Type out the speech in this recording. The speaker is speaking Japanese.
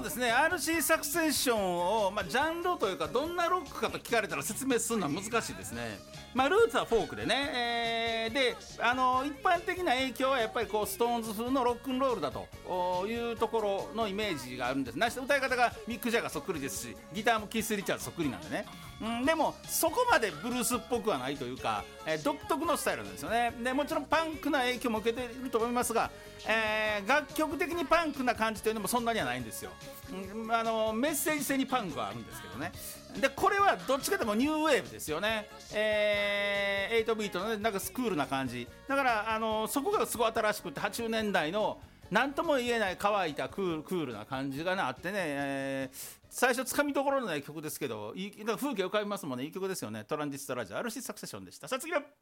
そうですね、 RC サクセッションを、ジャンルというかどんなロックかと聞かれたら説明するのは難しいですね。ルーツはフォークでね、で一般的な影響はやっぱりこうストーンズ風のロックンロールだというところのイメージがあるんです。なして歌い方がミック・ジャガーそっくりですし、ギターもキース・リチャーズそっくりなんでね、でもそこまでブルースっぽくはないというか、独特のスタイルなんですよね。でもちろんパンクな影響も受けていると思いますが、楽曲的にパンクな感じというのもそんなにはないんですよ。メッセージ性にパンクはあるんですけどね。でこれはどっちかでもニューウェーブですよね。8ビートの、ね、なんかスクールな感じだから、そこがすごい新しくて80年代の何とも言えない乾いたクールな感じがあってね、最初つかみどころのない曲ですけど、風景浮かびますもんね。いい曲ですよね。トランジスタラジオ RC サクセションでした。さあ次は